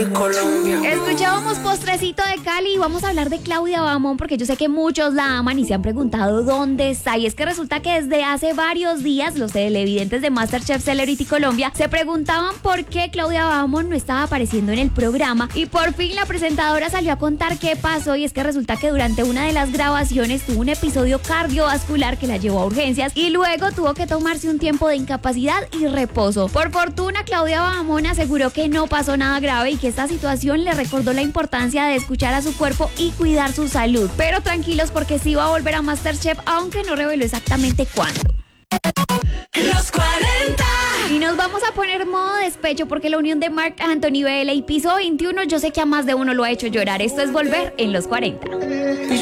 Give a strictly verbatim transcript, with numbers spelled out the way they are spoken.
Colombia. Escuchábamos Postrecito de Cali y vamos a hablar de Claudia Bamón porque yo sé que muchos la aman y se han preguntado dónde está. Y es que resulta que desde hace varios días los televidentes de MasterChef Celebrity Colombia se preguntaban por qué Claudia Bamón no estaba apareciendo en el programa y por fin la presentadora salió a contar qué pasó. Y es que resulta que durante una de las grabaciones tuvo un episodio cardiovascular que la llevó a urgencias y luego tuvo que tomarse un tiempo de incapacidad y reposo. Por fortuna, Claudia Bamón aseguró que no pasó nada grave y que esta situación le recordó la importancia de escuchar a su cuerpo y cuidar su salud. Pero tranquilos porque sí va a volver a MasterChef, aunque no reveló exactamente cuándo. Los cuarenta. Y nos vamos a poner modo despecho porque la unión de Marc Anthony Vela y Piso veintiuno yo sé que a más de uno lo ha hecho llorar. Esto es Volver en los cuarenta.